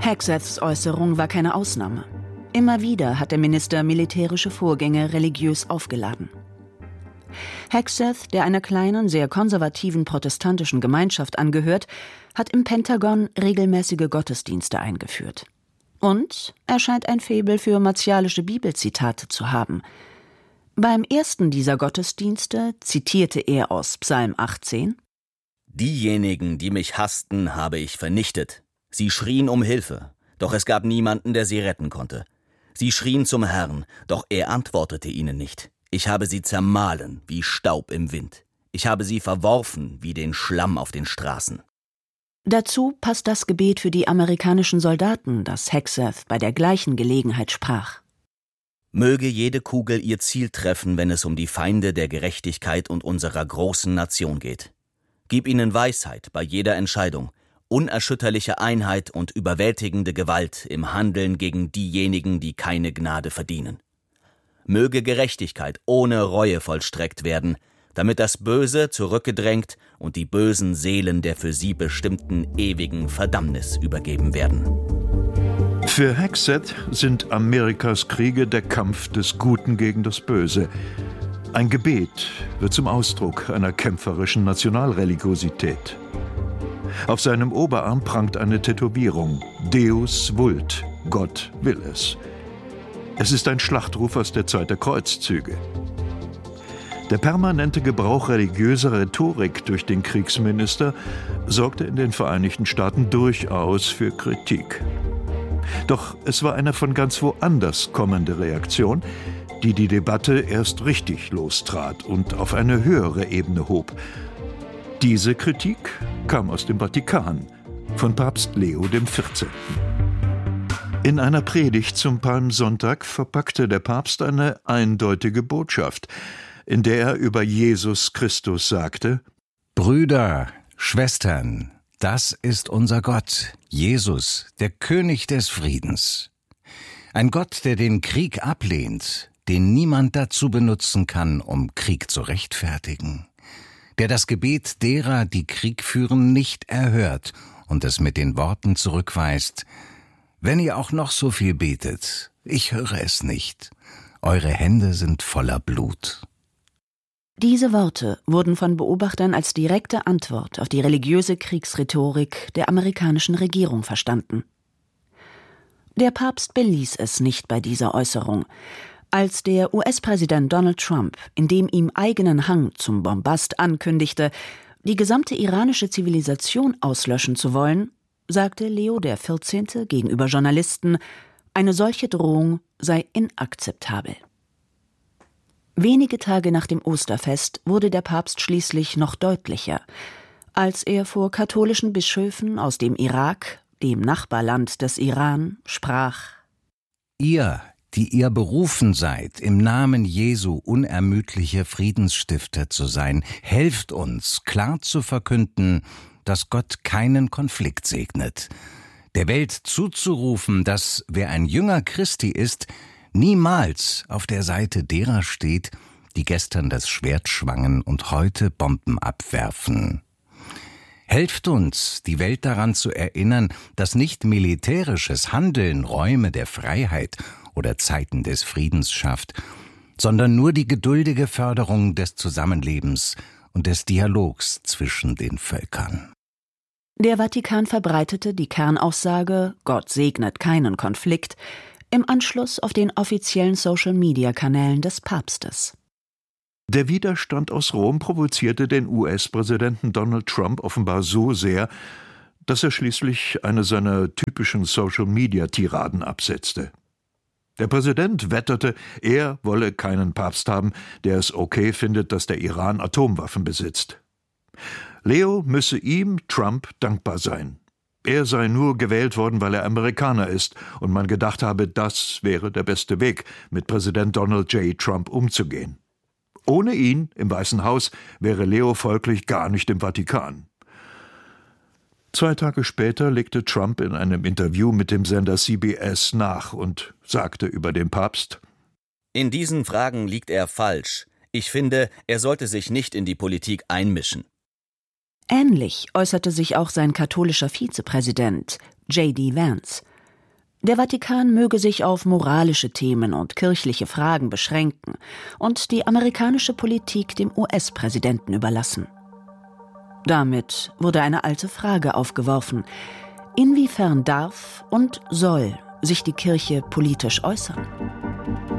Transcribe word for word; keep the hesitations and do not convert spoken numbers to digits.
Hegseths Äußerung war keine Ausnahme. Immer wieder hat der Minister militärische Vorgänge religiös aufgeladen. Hegseth, der einer kleinen, sehr konservativen protestantischen Gemeinschaft angehört, hat im Pentagon regelmäßige Gottesdienste eingeführt. Und er scheint ein Faible für martialische Bibelzitate zu haben. Beim ersten dieser Gottesdienste zitierte er aus Psalm achtzehn: »Diejenigen, die mich hassten, habe ich vernichtet. Sie schrien um Hilfe, doch es gab niemanden, der sie retten konnte. Sie schrien zum Herrn, doch er antwortete ihnen nicht. Ich habe sie zermahlen wie Staub im Wind. Ich habe sie verworfen wie den Schlamm auf den Straßen.« Dazu passt das Gebet für die amerikanischen Soldaten, das Hegseth bei der gleichen Gelegenheit sprach. »Möge jede Kugel ihr Ziel treffen, wenn es um die Feinde der Gerechtigkeit und unserer großen Nation geht. Gib ihnen Weisheit bei jeder Entscheidung, unerschütterliche Einheit und überwältigende Gewalt im Handeln gegen diejenigen, die keine Gnade verdienen. Möge Gerechtigkeit ohne Reue vollstreckt werden, damit das Böse zurückgedrängt und die bösen Seelen der für sie bestimmten ewigen Verdammnis übergeben werden.« Für Hegseth sind Amerikas Kriege der Kampf des Guten gegen das Böse. Ein Gebet wird zum Ausdruck einer kämpferischen Nationalreligiosität. Auf seinem Oberarm prangt eine Tätowierung: Deus vult, Gott will es. Es ist ein Schlachtruf aus der Zeit der Kreuzzüge. Der permanente Gebrauch religiöser Rhetorik durch den Kriegsminister sorgte in den Vereinigten Staaten durchaus für Kritik. Doch es war eine von ganz woanders kommende Reaktion, die die Debatte erst richtig lostrat und auf eine höhere Ebene hob. Diese Kritik kam aus dem Vatikan, von Papst Leo der vierzehnte. In einer Predigt zum Palmsonntag verpackte der Papst eine eindeutige Botschaft, in der er über Jesus Christus sagte: Brüder, Schwestern, das ist unser Gott, Jesus, der König des Friedens. Ein Gott, der den Krieg ablehnt, den niemand dazu benutzen kann, um Krieg zu rechtfertigen. Der das Gebet derer, die Krieg führen, nicht erhört und es mit den Worten zurückweist: Wenn ihr auch noch so viel betet, ich höre es nicht. Eure Hände sind voller Blut. Diese Worte wurden von Beobachtern als direkte Antwort auf die religiöse Kriegsrhetorik der amerikanischen Regierung verstanden. Der Papst beließ es nicht bei dieser Äußerung. Als der U S-Präsident Donald Trump in dem ihm eigenen Hang zum Bombast ankündigte, die gesamte iranische Zivilisation auslöschen zu wollen, sagte Leo der vierzehnte gegenüber Journalisten, eine solche Drohung sei inakzeptabel. Wenige Tage nach dem Osterfest wurde der Papst schließlich noch deutlicher, als er vor katholischen Bischöfen aus dem Irak, dem Nachbarland des Iran, sprach: Ihr, die ihr berufen seid, im Namen Jesu unermüdliche Friedensstifter zu sein, helft uns, klar zu verkünden, dass Gott keinen Konflikt segnet, der Welt zuzurufen, dass wer ein Jünger Christi ist, niemals auf der Seite derer steht, die gestern das Schwert schwangen und heute Bomben abwerfen. Helft uns, die Welt daran zu erinnern, dass nicht militärisches Handeln Räume der Freiheit oder Zeiten des Friedens schafft, sondern nur die geduldige Förderung des Zusammenlebens und des Dialogs zwischen den Völkern. Der Vatikan verbreitete die Kernaussage »Gott segnet keinen Konflikt« im Anschluss auf den offiziellen Social-Media-Kanälen des Papstes. Der Widerstand aus Rom provozierte den U S-Präsidenten Donald Trump offenbar so sehr, dass er schließlich eine seiner typischen Social-Media-Tiraden absetzte. Der Präsident wetterte, er wolle keinen Papst haben, der es okay findet, dass der Iran Atomwaffen besitzt. Leo müsse ihm, Trump, dankbar sein. Er sei nur gewählt worden, weil er Amerikaner ist und man gedacht habe, das wäre der beste Weg, mit Präsident Donald J. Trump umzugehen. Ohne ihn im Weißen Haus wäre Leo folglich gar nicht im Vatikan. Zwei Tage später legte Trump in einem Interview mit dem Sender C B S nach und sagte über den Papst: In diesen Fragen liegt er falsch. Ich finde, er sollte sich nicht in die Politik einmischen. Ähnlich äußerte sich auch sein katholischer Vizepräsident, J D Vance, Der Vatikan möge sich auf moralische Themen und kirchliche Fragen beschränken und die amerikanische Politik dem U S-Präsidenten überlassen. Damit wurde eine alte Frage aufgeworfen: Inwiefern darf und soll sich die Kirche politisch äußern?